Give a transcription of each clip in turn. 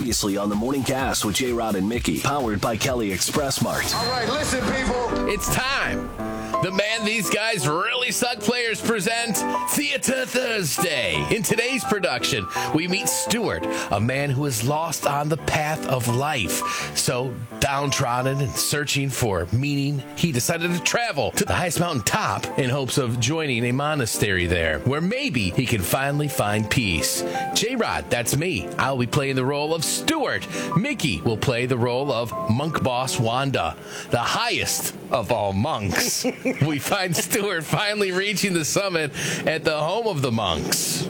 Previously on the Morning Cast with J-Rod and Mickey, powered by Kelly Express Mart. All right, listen, people. It's time. The Man These Guys Really Suck Players present Theater Thursday. In today's production, we meet Stuart, a man who is lost on the path of life. So, downtrodden and searching for meaning, he decided to travel to the highest mountain top in hopes of joining a monastery there, where maybe he can finally find peace. J-Rod, that's me. I'll be playing the role of Stuart. Mickey will play the role of Monk Boss Wanda, the highest of all monks. We find Stuart finally reaching the summit at the home of the monks.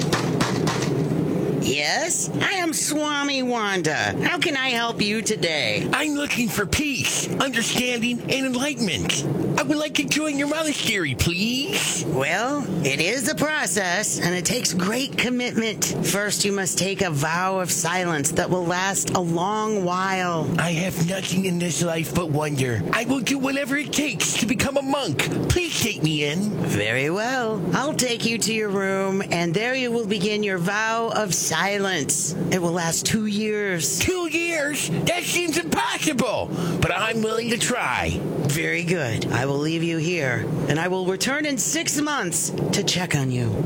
Yes, I am Swami Wanda. How can I help you today? I'm looking for peace, understanding, and enlightenment. I would like to join your monastery, please. Well, it is a process, and it takes great commitment. First, you must take a vow of silence that will last a long while. I have nothing in this life but wonder. I will do whatever it takes to become a monk. Please take me in. Very well. I'll take you to your room, and there you will begin your vow of silence. It will last 2 years. 2 years? That seems impossible, but I'm willing to try. Very good. I will leave you here, and I will return in 6 months to check on you.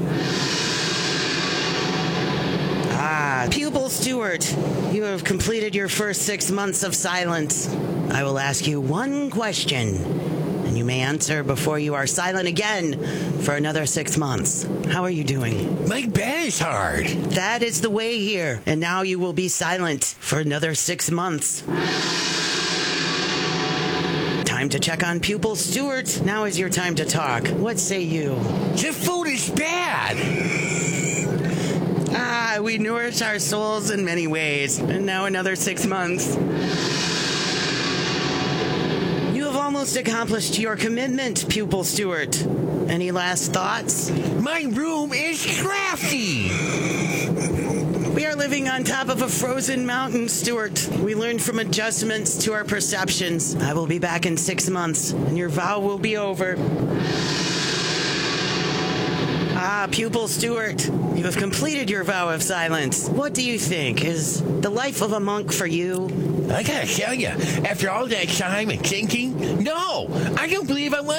Pupil Stuart, you have completed your first 6 months of silence. I will ask you one question, and you may answer before you are silent again for another 6 months. How are you doing? My bed is hard. That is the way here, and now you will be silent for another 6 months. Time to check on Pupil Stuart. Now is your time to talk. What say you? The food is bad. We nourish our souls in many ways. And now another 6 months. You have almost accomplished your commitment, Pupil Stuart. Any last thoughts? My room is crafty. We are living on top of a frozen mountain, Stuart. We learned from adjustments to our perceptions. I will be back in 6 months, and your vow will be over. Pupil Stuart, you have completed your vow of silence. What do you think? Is the life of a monk for you? I gotta tell you, after all that time and thinking, no, I don't believe I want